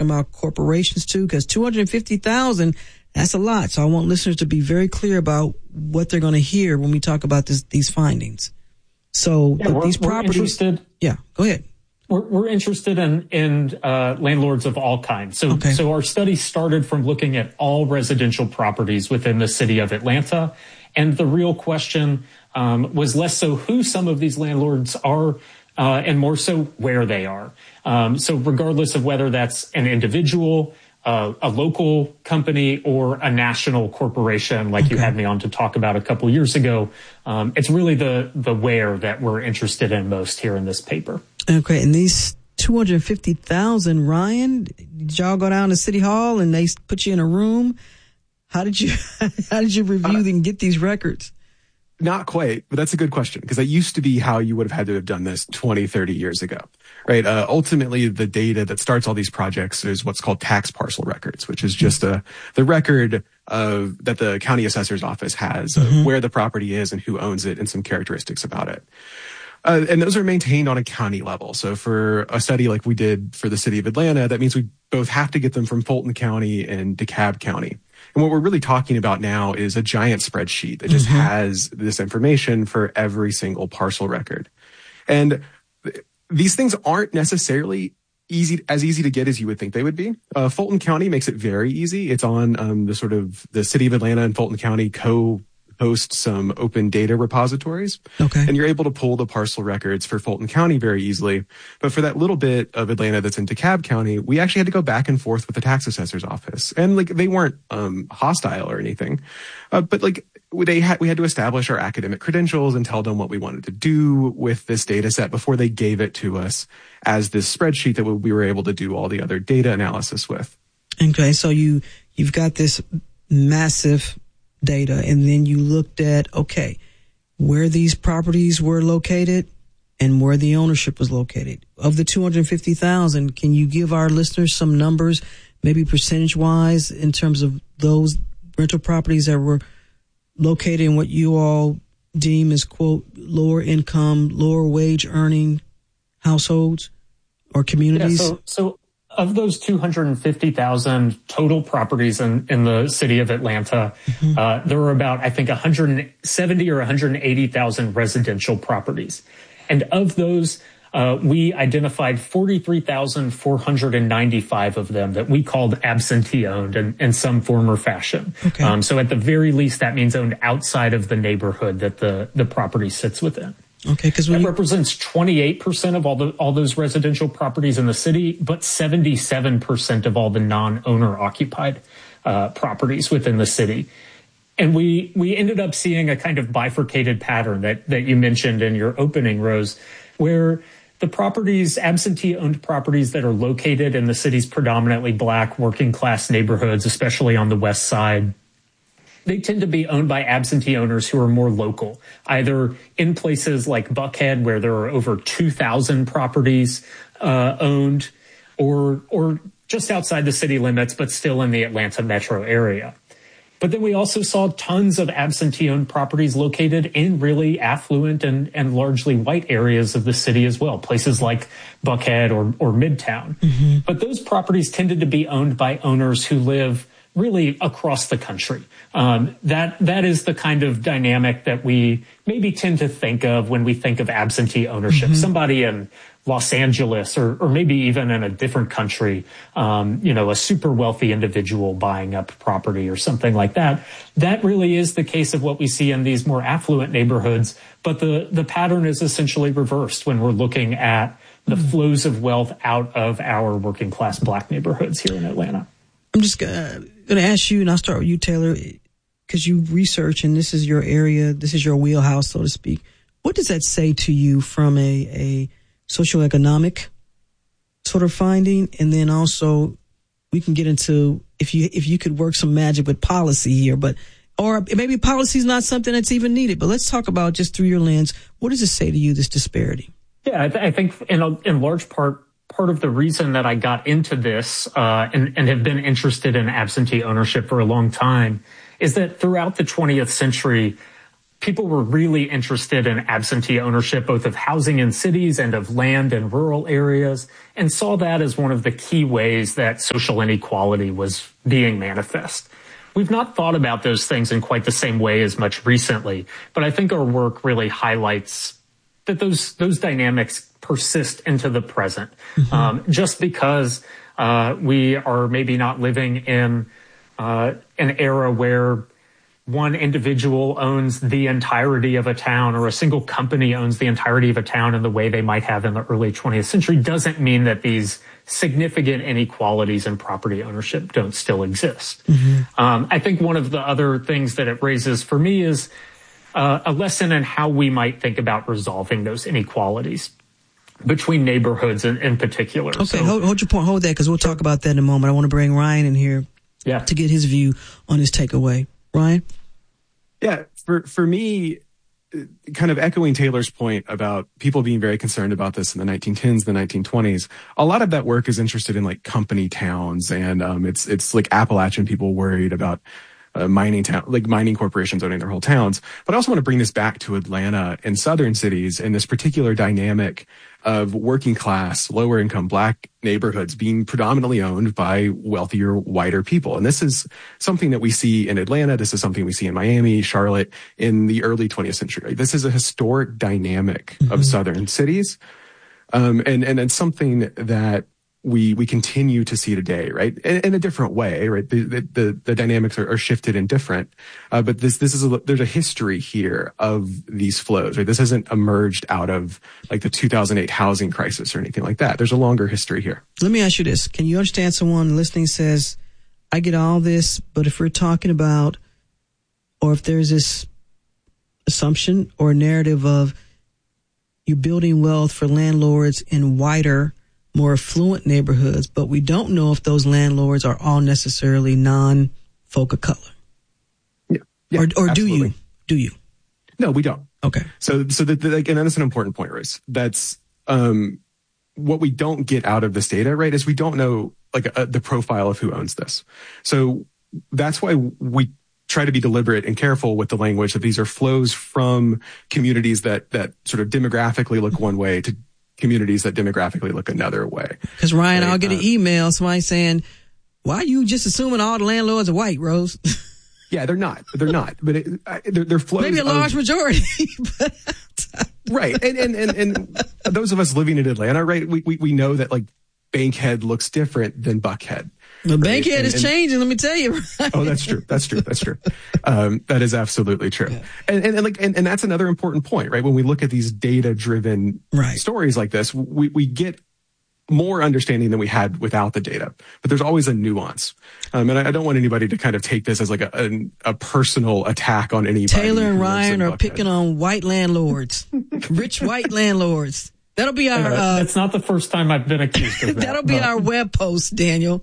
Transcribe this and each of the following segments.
talking about corporations too, because 250,000, that's a lot. So I want listeners to be very clear about what they're going to hear when we talk about these findings. So these properties. Go ahead. We're interested in landlords of all kinds. So our study started from looking at all residential properties within the city of Atlanta. And the real question was less so who some of these landlords are, and more so where they are. So regardless of whether that's an individual, a local company, or a national corporation like you had me on to talk about a couple years ago, it's really the where that we're interested in most here in this paper. Okay, and these 250,000, Ryan, did y'all go down to City Hall and they put you in a room? How did you review and get these records? Not quite, but that's a good question, because that used to be how you would have had to have done this 20, 30 years ago, right? Ultimately, the data that starts all these projects is what's called tax parcel records, which is just the record that the county assessor's office has of where the property is and who owns it and some characteristics about it. And those are maintained on a county level. So for a study like we did for the city of Atlanta, that means we both have to get them from Fulton County and DeKalb County. And what we're really talking about now is a giant spreadsheet that just has this information for every single parcel record. And these things aren't necessarily as easy to get as you would think they would be. Fulton County makes it very easy. It's on the city of Atlanta and Fulton County host some open data repositories. Okay. And you're able to pull the parcel records for Fulton County very easily. But for that little bit of Atlanta that's in DeKalb County, we actually had to go back and forth with the tax assessor's office. And they weren't hostile or anything. But we had to establish our academic credentials and tell them what we wanted to do with this data set before they gave it to us as this spreadsheet that we were able to do all the other data analysis with. Okay. So you've got this massive data, and then you looked at, where these properties were located and where the ownership was located. Of the 250,000, can you give our listeners some numbers, maybe percentage-wise, in terms of those rental properties that were located in what you all deem as, quote, lower income, lower wage earning households or communities? Yeah, so of those 250,000 total properties in the city of Atlanta, there were about, I think, 170 or 180,000 residential properties. And of those, we identified 43,495 of them that we called absentee owned in some form or fashion. Okay. So at the very least, that means owned outside of the neighborhood that the property sits within. Okay, because that represents 28% of all those residential properties in the city, but 77% of all the non-owner occupied properties within the city. And we ended up seeing a kind of bifurcated pattern that you mentioned in your opening, Rose, where the properties, absentee owned properties that are located in the city's predominantly Black working class neighborhoods, especially on the west side, they tend to be owned by absentee owners who are more local, either in places like Buckhead, where there are over 2,000 properties owned, or just outside the city limits, but still in the Atlanta metro area. But then we also saw tons of absentee-owned properties located in really affluent and largely white areas of the city as well, places like Buckhead or Midtown. Mm-hmm. But those properties tended to be owned by owners who live really across the country. That is the kind of dynamic that we maybe tend to think of when we think of absentee ownership. Mm-hmm. Somebody in Los Angeles or maybe even in a different country, a super wealthy individual buying up property or something like that. That really is the case of what we see in these more affluent neighborhoods. But the pattern is essentially reversed when we're looking at the flows of wealth out of our working class Black neighborhoods here in Atlanta. I'm just going to ask you, and I'll start with you, Taylor, because you research and this is your area, this is your wheelhouse, so to speak. What does that say to you from a socioeconomic sort of finding? And then also we can get into if you could work some magic with policy here, or maybe policy is not something that's even needed. But let's talk about, just through your lens, what does it say to you, this disparity? Yeah, I think in large part of the reason that I got into this and have been interested in absentee ownership for a long time is that throughout the 20th century, people were really interested in absentee ownership, both of housing in cities and of land in rural areas, and saw that as one of the key ways that social inequality was being manifest. We've not thought about those things in quite the same way as much recently, but I think our work really highlights that those dynamics persist into the present. Just because we are maybe not living in an era where one individual owns the entirety of a town or a single company owns the entirety of a town in the way they might have in the early 20th century doesn't mean that these significant inequalities in property ownership don't still exist. I think one of the other things that it raises for me is a lesson in how we might think about resolving those inequalities between neighborhoods in particular. Okay, so, hold your point. Hold that, because we'll talk about that in a moment. I want to bring Ryan in here to get his view on his takeaway. Ryan? Yeah, for me, kind of echoing Taylor's point about people being very concerned about this in the 1910s, the 1920s, a lot of that work is interested in like company towns, and it's like Appalachian people worried about mining corporations owning their whole towns. But I also want to bring this back to Atlanta and southern cities and this particular dynamic of working class, lower income Black neighborhoods being predominantly owned by wealthier, whiter people. And this is something that we see in Atlanta. This is something we see in Miami, Charlotte in the early 20th century. This is a historic dynamic of southern cities. And it's something that we continue to see today, right? In a different way, right? The dynamics are shifted and different. But there's a history here of these flows, right? This hasn't emerged out of like the 2008 housing crisis or anything like that. There's a longer history here. Let me ask you this. Can you understand someone listening says, I get all this, but if we're talking about, or if there's this assumption or narrative of you're building wealth for landlords in whiter, more affluent neighborhoods, but we don't know if those landlords are all necessarily non-folk of color. Yeah, or do you? Do you? No, we don't. Okay. So again, that's an important point, Royce. That's what we don't get out of this data, right? Is we don't know like the profile of who owns this. So that's why we try to be deliberate and careful with the language that these are flows from communities that sort of demographically look one way to communities that demographically look another way. Because Ryan, right? I'll get an email, somebody saying, why are you just assuming all the landlords are white, Rose? Yeah, they're not. But they're flows. Maybe a large majority. Right. And those of us living in Atlanta, right, we know that like Bankhead looks different than Buckhead. The Bankhead is changing, let me tell you. Right? Oh, that's true. That is absolutely true. Yeah. And that's another important point, right? When we look at these data-driven stories like this, we get more understanding than we had without the data. But there's always a nuance. And I don't want anybody to kind of take this as like a personal attack on anybody. Taylor and Ryan are picking on white landlords, rich white landlords. That'll be our... That's not the first time I've been accused of that. That'll be our web post, Daniel.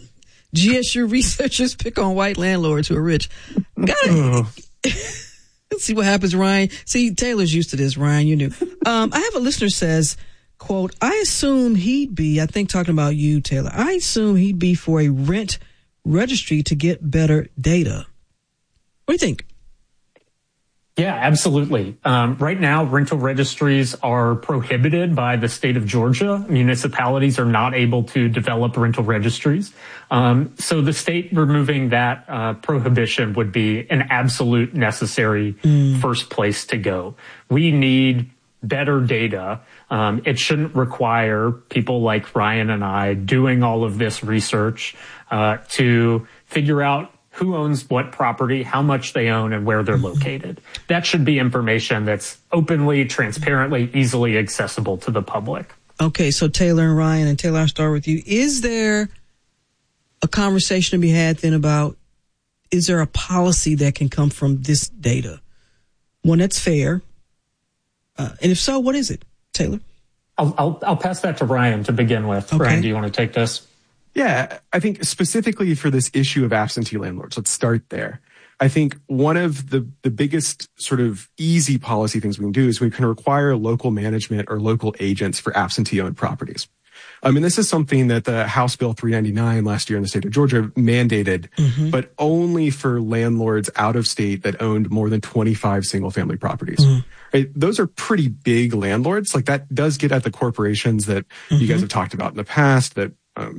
GSU researchers pick on white landlords who are rich. Let's see what happens, Ryan. See, Taylor's used to this, Ryan, you knew. I have a listener says, quote, I assume he'd be, I think talking about you, Taylor, I assume he'd be for a rent registry to get better data. What do you think? Yeah, absolutely. Right now, rental registries are prohibited by the state of Georgia. Municipalities are not able to develop rental registries. So the state removing that prohibition would be an absolute necessary first place to go. We need better data. It shouldn't require people like Ryan and I doing all of this research to figure out who owns what property, how much they own, and where they're located. That should be information that's openly, transparently, easily accessible to the public. Okay, so Taylor and Ryan, and Taylor, I'll start with you. Is there a conversation to be had then about, is there a policy that can come from this data? One that's fair. And if so, what is it? Taylor? I'll pass that to Ryan to begin with. Okay. Ryan, do you want to take this? Yeah, I think specifically for this issue of absentee landlords, let's start there. I think one of the biggest sort of easy policy things we can do is we can require local management or local agents for absentee owned properties. And this is something that the House Bill 399 last year in the state of Georgia mandated, but only for landlords out of state that owned more than 25 single family properties. Right? Those are pretty big landlords. Like that does get at the corporations that you guys have talked about in the past that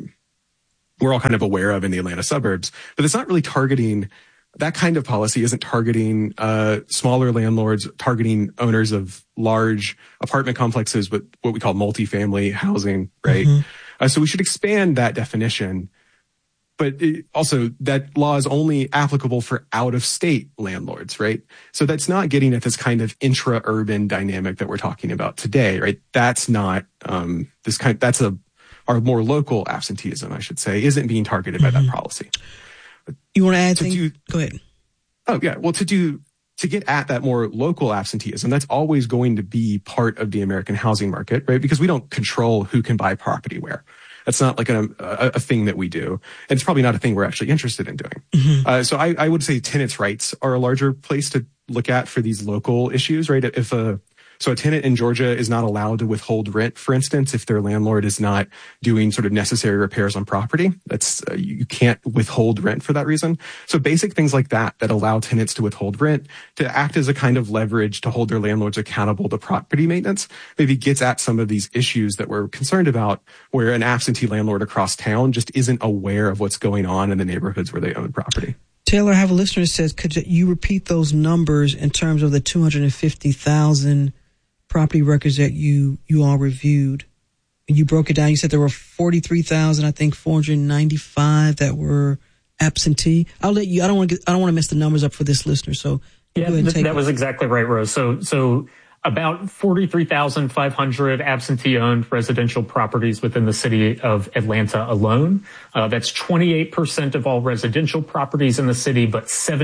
we're all kind of aware of in the Atlanta suburbs, but it's not really targeting. That kind of policy isn't targeting smaller landlords, targeting owners of large apartment complexes with what we call multifamily housing, right? So we should expand that definition. But also, that law is only applicable for out-of-state landlords, right? So that's not getting at this kind of intra-urban dynamic that we're talking about today, right? That's not that's our more local absenteeism, I should say, isn't being targeted by that policy. You want to add things? Go ahead. Oh, yeah. Well, to get at that more local absenteeism, that's always going to be part of the American housing market, right? Because we don't control who can buy property where. That's not like a thing that we do. And it's probably not a thing we're actually interested in doing. So I would say tenants' rights are a larger place to look at for these local issues, right? So a tenant in Georgia is not allowed to withhold rent, for instance, if their landlord is not doing sort of necessary repairs on property. That's you can't withhold rent for that reason. So basic things like that allow tenants to withhold rent, to act as a kind of leverage to hold their landlords accountable to property maintenance, maybe gets at some of these issues that we're concerned about, where an absentee landlord across town just isn't aware of what's going on in the neighborhoods where they own property. Taylor, I have a listener that says, could you repeat those numbers in terms of the 250,000 property records that you all reviewed? You broke it down. You said there were 43,000, I think 495 that were absentee. I'll let you. I don't want to mess the numbers up for this listener. So yeah, that was exactly right, Rose. So about 43,500 absentee-owned residential properties within the city of Atlanta alone. That's 28% of all residential properties in the city, but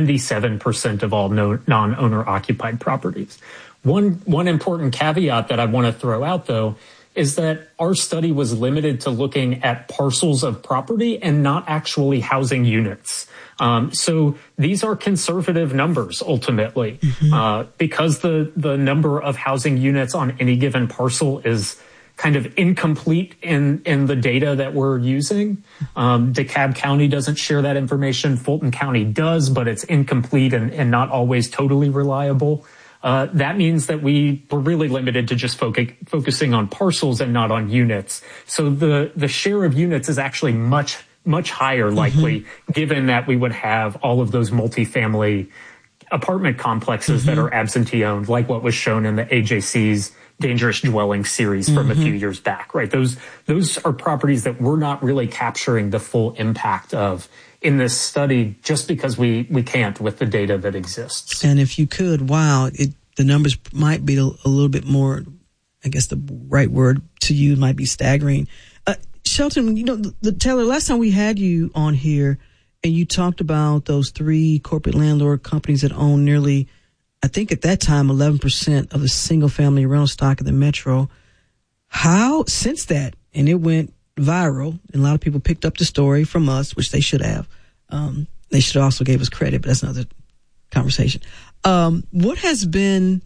77% of all non-owner occupied properties. One important caveat that I want to throw out, though, is that our study was limited to looking at parcels of property and not actually housing units. So these are conservative numbers, ultimately, because the number of housing units on any given parcel is kind of incomplete in the data that we're using. DeKalb County doesn't share that information. Fulton County does, but it's incomplete and not always totally reliable. That means that we were really limited to just focusing on parcels and not on units. So the share of units is actually much higher likely, given that we would have all of those multifamily apartment complexes that are absentee owned, like what was shown in the AJC's Dangerous Dwelling series from a few years back, right? Those are properties that we're not really capturing the full impact of in this study, just because we can't with the data that exists. And if you could, the numbers might be a little bit more, I guess the right word to use might be staggering. Shelton, Taylor, last time we had you on here and you talked about those 3 corporate landlord companies that own nearly, I think at that time, 11% of the single family rental stock in the metro. How, since that, and it went viral, and a lot of people picked up the story from us, which they should have. They should also gave us credit, but that's another conversation. What has been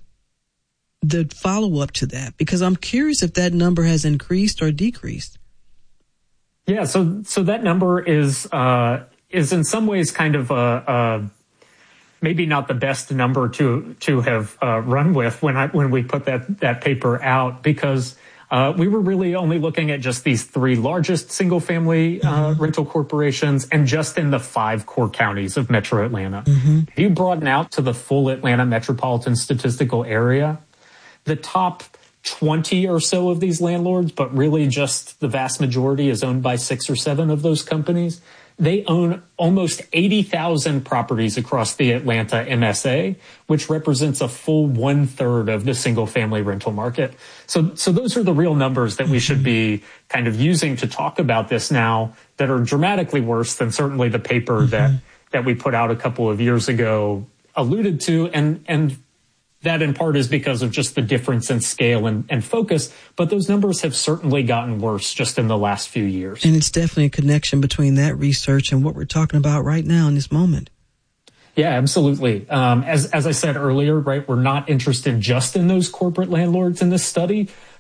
the follow-up to that? Because I'm curious if that number has increased or decreased. Yeah, so that number is in some ways kind of maybe not the best number to have run with when we put that paper out, because we were really only looking at just these 3 largest single family rental corporations, and just in the 5 core counties of Metro Atlanta. If you broaden out to the full Atlanta metropolitan statistical area, the top 20 or so of these landlords, but really just the vast majority is owned by 6 or 7 of those companies. They own almost 80,000 properties across the Atlanta MSA, which represents a full 1/3 of the single family rental market. So those are the real numbers that we should be kind of using to talk about this now, that are dramatically worse than certainly the paper that we put out a couple of years ago alluded to. And that in part is because of just the difference in scale and focus, but those numbers have certainly gotten worse just in the last few years. And it's definitely a connection between that research and what we're talking about right now in this moment. Yeah, absolutely. As I said earlier, right, we're not interested just in those corporate landlords in this study,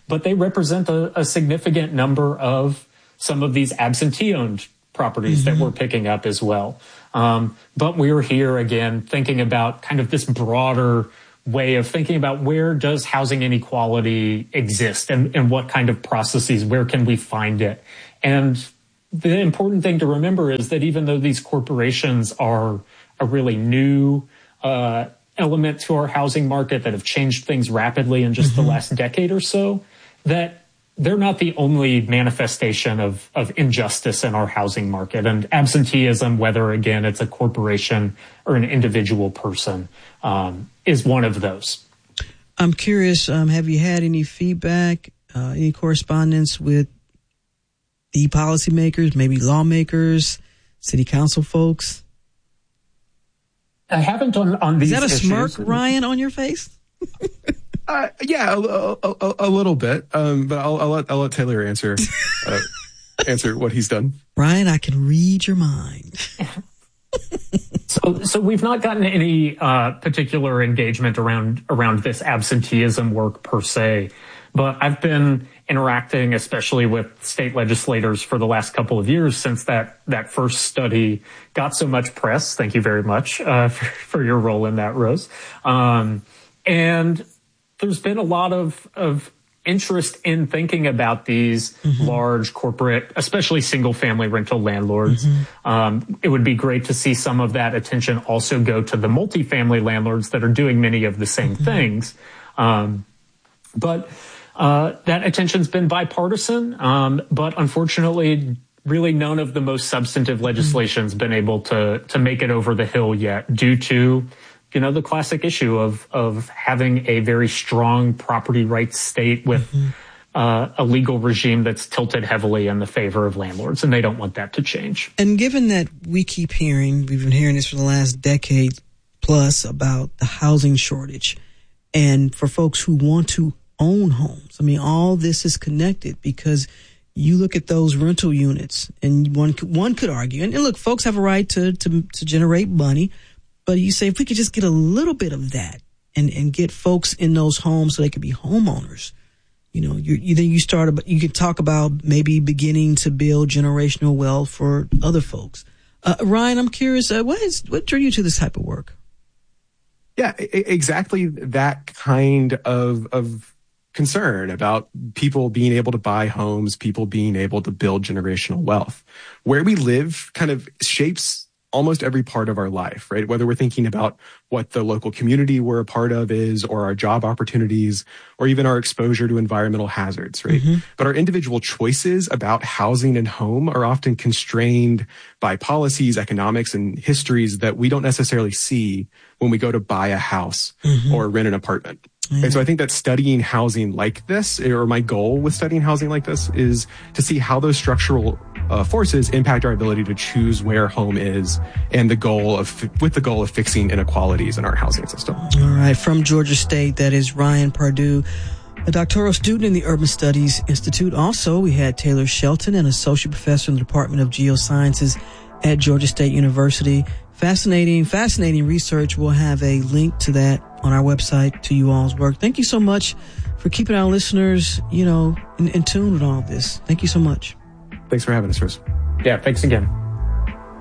but they represent a significant number of some of these absentee-owned properties that we're picking up as well. But we're here again thinking about kind of this broader way of thinking about where does housing inequality exist and what kind of processes, where can we find it? And the important thing to remember is that even though these corporations are a really new element to our housing market that have changed things rapidly in just the last decade or so, that they're not the only manifestation of injustice in our housing market. And absenteeism, whether, again, it's a corporation or an individual person, is one of those. I'm curious, have you had any feedback, any correspondence with the policymakers, maybe lawmakers, city council folks? I haven't on these issues. Is that a smirk, Ryan, on your face? Yeah, a little bit. But I'll let Taylor answer what he's done. Ryan, I can read your mind. So we've not gotten any particular engagement around this absenteeism work per se, but I've been interacting, especially with state legislators, for the last couple of years since that first study got so much press. Thank you very much for your role in that, Rose. And there's been a lot of interest in thinking about these large corporate, especially single-family rental landlords. It would be great to see some of that attention also go to the multifamily landlords that are doing many of the same things. But that attention's been bipartisan, but unfortunately, really none of the most substantive legislation's been able to make it over the hill yet due to the classic issue of having a very strong property rights state with a legal regime that's tilted heavily in the favor of landlords, and they don't want that to change. And given that we've been hearing this for the last decade plus about the housing shortage, and for folks who want to own homes, I mean, all this is connected because you look at those rental units, and one could argue, and look, folks have a right to generate money. But you say, if we could just get a little bit of that and get folks in those homes so they could be homeowners, you could talk about maybe beginning to build generational wealth for other folks. Ryan, I'm curious, what drew you to this type of work? Yeah, exactly that kind of concern about people being able to buy homes, people being able to build generational wealth. Where we live kind of shapes almost every part of our life, right? Whether we're thinking about what the local community we're a part of is, or our job opportunities, or even our exposure to environmental hazards, right? But our individual choices about housing and home are often constrained by policies, economics, and histories that we don't necessarily see when we go to buy a house or rent an apartment. And so I think that studying housing like this, or my goal with studying housing like this, is to see how those structural forces impact our ability to choose where home is, and with the goal of fixing inequalities in our housing system. All right, from Georgia State, that is Ryan Pardue, a doctoral student in the Urban Studies Institute. Also, we had Taylor Shelton, an associate professor in the Department of Geosciences at Georgia State University. Fascinating research. We'll have a link to that on our website to you all's work. Thank you so much for keeping our listeners, in tune with all of this. Thank you so much. Thanks for having us, Chris. Yeah, thanks again.